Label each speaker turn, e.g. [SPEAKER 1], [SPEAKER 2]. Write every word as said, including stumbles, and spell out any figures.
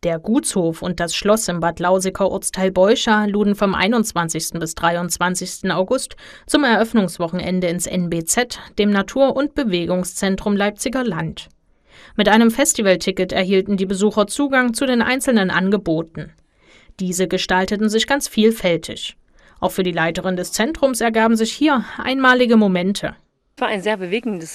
[SPEAKER 1] Der Gutshof und das Schloss im Bad Lausiker Ortsteil Beuscha luden vom einundzwanzigsten bis dreiundzwanzigsten August zum Eröffnungswochenende ins N B Z, dem Natur- und Bewegungszentrum Leipziger Land. Mit einem Festivalticket erhielten die Besucher Zugang zu den einzelnen Angeboten. Diese gestalteten sich ganz vielfältig. Auch für die Leiterin des Zentrums ergaben sich hier einmalige Momente.
[SPEAKER 2] Es war ein sehr bewegendes